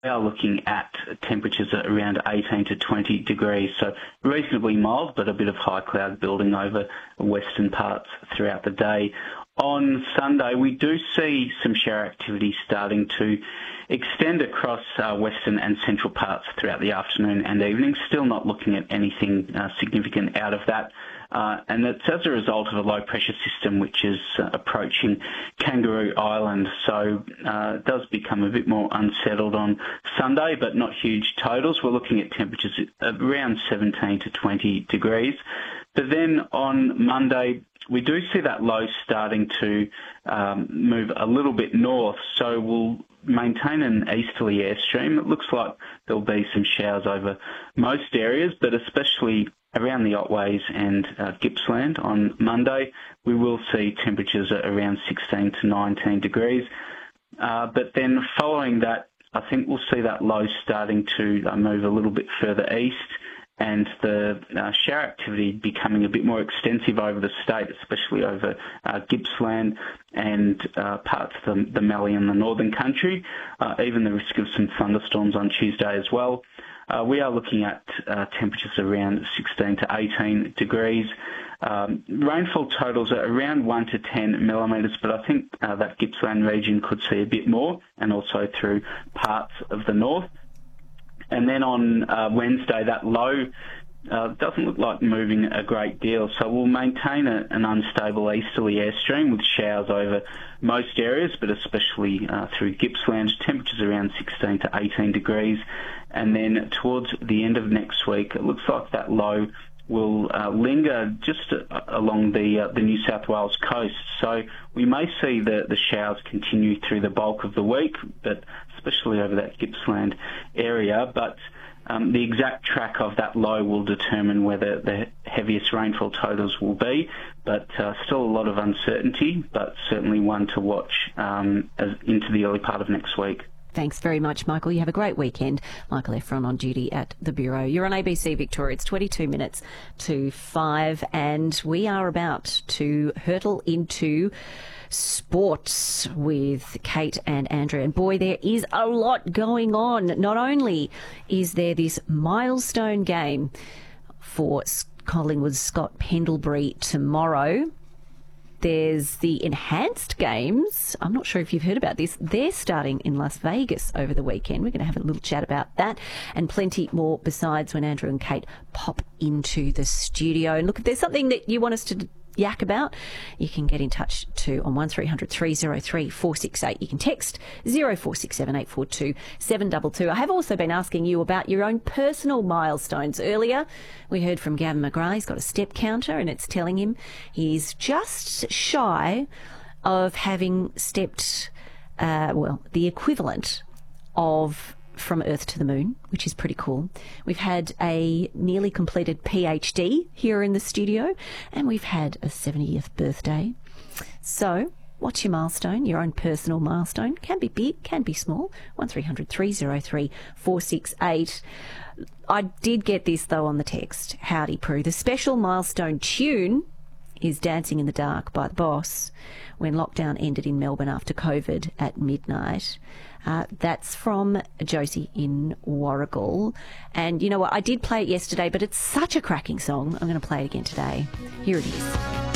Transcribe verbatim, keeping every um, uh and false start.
We are looking at temperatures at around eighteen to twenty degrees, so reasonably mild, but a bit of high cloud building over western parts throughout the day. On Sunday, we do see some shower activity starting to extend across uh, western and central parts throughout the afternoon and evening. Still not looking at anything uh, significant out of that. Uh, and it's as a result of a low-pressure system which is uh, approaching Kangaroo Island. So uh, it does become a bit more unsettled on Sunday, but not huge totals. We're looking at temperatures at around seventeen to twenty degrees. But then on Monday, we do see that low starting to um, move a little bit north. So we'll maintain an easterly airstream. It looks like there'll be some showers over most areas, but especially around the Otways and uh, Gippsland on Monday. We will see temperatures at around sixteen to nineteen degrees. Uh, but then following that, I think we'll see that low starting to uh, move a little bit further east, and the uh, shower activity becoming a bit more extensive over the state, especially over uh, Gippsland and uh, parts of the, the Mallee and the Northern Country, uh, even the risk of some thunderstorms on Tuesday as well. Uh, we are looking at uh, temperatures around sixteen to eighteen degrees. Um, rainfall totals are around one to ten millimetres, but I think uh, that Gippsland region could see a bit more, and also through parts of the north. And then on uh, Wednesday, that low uh, doesn't look like moving a great deal, so we'll maintain a, an unstable easterly airstream with showers over most areas, but especially uh, through Gippsland. Temperatures around sixteen to eighteen degrees. And then towards the end of next week, it looks like that low will uh, linger just uh, along the uh, the New South Wales coast. So we may see the, the showers continue through the bulk of the week, but especially over that Gippsland area. But um, the exact track of that low will determine whether the heaviest rainfall totals will be. But uh, still a lot of uncertainty, but certainly one to watch um, as into the early part of next week. Thanks very much, Michael. You have a great weekend. Michael Efron on duty at the Bureau. You're on A B C Victoria. It's twenty-two minutes to five, and we are about to hurtle into sports with Kate and Andrea. And boy, there is a lot going on. Not only is there this milestone game for Collingwood's Scott Pendlebury tomorrow, there's the enhanced games. I'm not sure if you've heard about this. They're starting in Las Vegas over the weekend. We're going to have a little chat about that and plenty more besides when Andrew and Kate pop into the studio. And look, if there's something that you want us to yak about, you can get in touch too on one three hundred three oh three four six eight. You can text zero four six seven eight four two seven two two. I have also been asking you about your own personal milestones. Earlier we heard from Gavin McGrath. He's got a step counter and it's telling him he's just shy of having stepped uh, well the equivalent of from Earth to the Moon, which is pretty cool. We've had a nearly completed PhD here in the studio, and we've had a seventieth birthday. So what's your milestone, your own personal milestone? Can be big, can be small. one three hundred three oh three four six eight. I did get this, though, on the text. Howdy, Prue. The special milestone tune is Dancing in the Dark by The Boss when lockdown ended in Melbourne after COVID at midnight. Uh, that's from Josie in Warragul. And you know what? I did play it yesterday, but it's such a cracking song. I'm going to play it again today. Here it is.